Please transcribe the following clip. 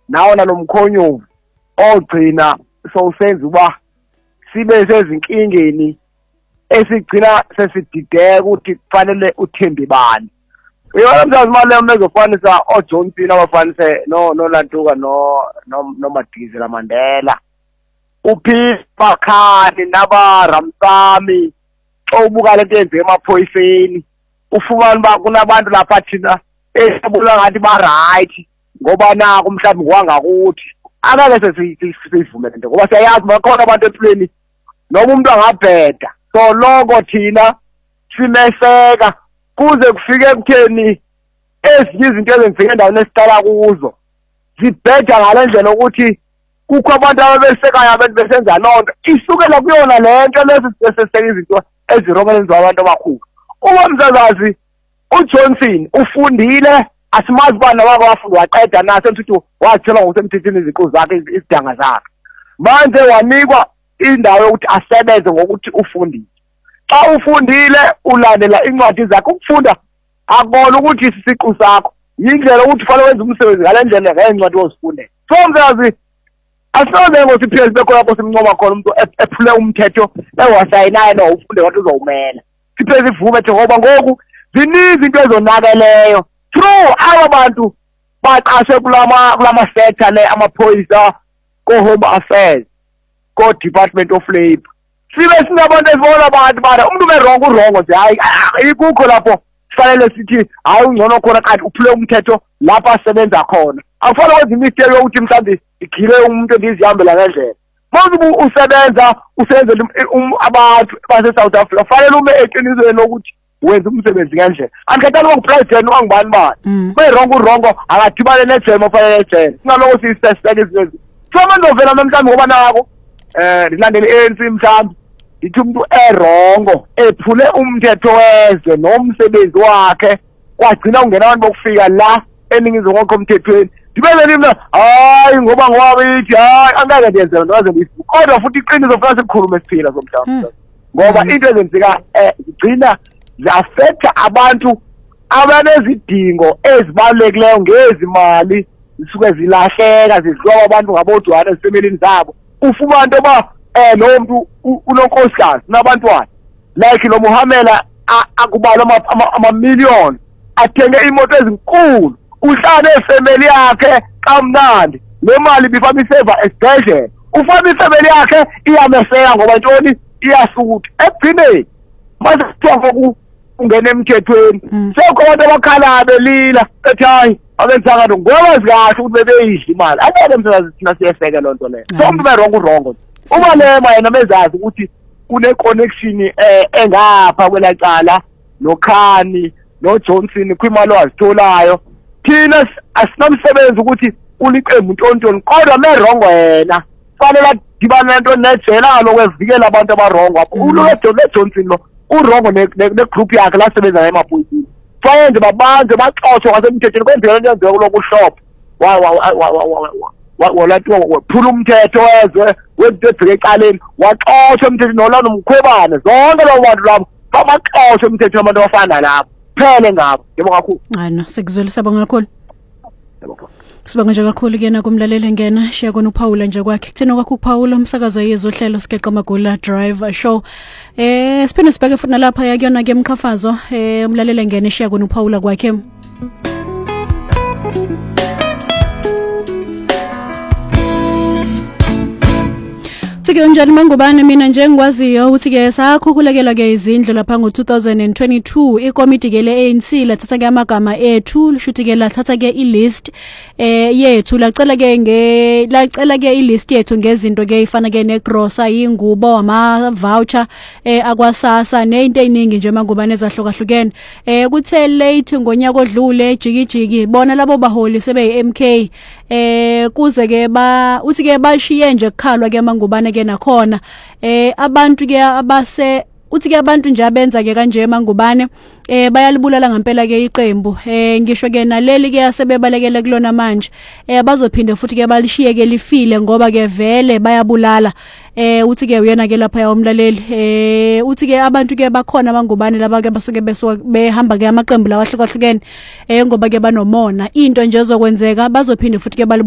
nawo nalomkhonyovu ogcina sowusenza uba sibe sezinkingeni esigcina sesidideka ukuthi kufanele uthembe bani. Yona mzazi manje mezofanisa oJohn Cena abafanise no Lantuka no Madizela Mandela. Uphi Bakhani naba Ramsami obuka lento yenze emaphoyiseni. Ufumana ba kunabantu lapha thina esibula ngathi ba right ngoba nako mhlawumbe kwangakuthi akake sesivumele nto ngoba siyayazi bakhona abantu epleni noma umuntu angabheda. So lokho thina simeseka kuze kufike ekutheni ezinye izinto ezenzeka endaweni esihlala kuzo zibheda ngalendlela ukuthi kukho abantu ababesekayo abantu besenza lonto isukela kuyona lento lesiseseka izinto ezirongo lenziwa abantu abakhulu. Uma mzazazi uJohnson ufundile asimazi bani wafunda waqeda naso ukuthi wathola ngokusemthethweni iziqu zakhe isidanga zakhe. Manje wanikwa indawo yokuthi asebenze ngokuthi ufundile. Xa ufundile ulandela incwadi zakhe ukufunda akubona ukuthi isiqu sakho yindlela ukuthi fanele wenze umsebenzi ngalendlela ngencwadi ozifundele. So mzazi asoze ngosiphezi bekho lapho simncoma khona umuntu ephule umthetho ewasayinayo no ufunde wathi uzowumela. Siphezi ivume Jehova ngoku ziningi into ezonakeleyo through aba bantu baqashe kulama sector le amaphoyisa ko Home Affairs ko Department of Labor. Sibe sinabantu ezibona abantu bana umuntu urongo nje hayi ikukho lapho kufanele sithi hayi ungcono khona kanti uphule umthetho lapha asebenza khona. Akufanele wenze imistake yokuthi mhlambi igile umuntu endizihambela ngendlela. Manje usebenza usenzele abantu base South Africa fanele ume eqinisweni lokuthi wenza umsebenzi ngendlela. Angikhathali ngokupresident wangibani bani. Urongo akadibane nejema ofanele ejele. Singaloko siseseke izinto. So manje uvela mhlawumbe ngoba nako ndilandele ANC mhlawumbe ithi umuntu erongo ephule umthetho wezwe nomsebenzi wakhe kwagcina ungena abantu bokufika la eningizimu konke umthethweni. Ndibezele mina hayi ngoba ngwabithi hayi angeke ndenze lento ngaze ngisibu. Kodwa futhi iqiniso futhi sikhulume siphila somhlawumbe. Ngoba into ezenzeka igcina ziaffecta abantu abanezidingo ezibalulekileyo ngezimali zisuke zilahleka zidliwa abantu ngabodwana ezisemelini zabo. Ufuma into ba lo muntu unonkosikazi nabantwana like lo Muhamela akubala ama-million athenge imoto ezinkulu uhlale efamily yakhe kamnandi nemali bifama iseva esibhedlela ufama ifamily yakhe iyameseka ngoba ntoni iyasutha ekugcineni manje kuthiwa ungena emthethweni sekho abantu abakhala belila ethi hayi abenzanga nto ngoba zikahle ukuthi bebeyidla imali angeke msebenzi thina siyeseke loo nto leyo so umuntu urongo uma lema yena mezazi ukuthi kune connection engapha kwelacala noKhani noJohnson kwimali wazitholayo thina asinamsebenzi ukuthi uliqembu ntontoni kodwa merongo yena fanele adibana nento nejela lokwevikela abantu abarongo uJohnson lo urongo negroup yakhe lasebenza emaphoyiseni fanele babanze baxoshwe kwasemthethweni kwenzeka into yenzeka kuloku shop walathi waphula umthetho wezwe wento ebheke ecaleni waxoshwa emthethweni nolana umkhwebane zonke labo bantu labo babaxoshwe emthethweni abantu abafana lapho phele ngabo yebo kakhulu ana sikuzwela sabonga kakhulu sibonga nje kakhulu kena kumlaleli ngena shiya kona uPaula nje kwakhe kuthena kwakho uPaula umsakazo yezo hlelo sikeqa magula drive show siphinde sibheke futhi lapha yakuyona ke emqhafazo umlaleli ngene shiya kona uPaula kwakhe Sike unjani mangubane mina nje ngikwaziyo ukuthi ke sakhukhulekela ke izindlu lapha ngo2022 ikomiti ke leANC lathatha ke amagama ethu lishuthi ke lathatha ke ilist yethu lacela ke ilist yethu ngezinto ke ifana ke negrosa ingubo ama voucher akwasasa nezinto eziningi nje mangubane ezahlukahlukene kuthe late ngonyaka odlule jikijiki bona labo baholi sebe MK kuze ke uthi ke bashiye nje kukhalwa ke mangubane ke nakhona abantu ke uthi ke abantu nje abenza ke kanje mangubane bayalibulala ngempela ke iqembu ngisho ke naleli ke asebebalekele kulona manje bazophinde futhi ke balishiye ke lifile ngoba ke vele bayabulala uthi ke uyena ke lapha yomlaleli uthi ke abantu ke bakhona mangubane laba ke basuke behamba ke amaqembu lawahlukahlukene ngoba ke banomona into nje ezokwenzeka bazophinde futhi ke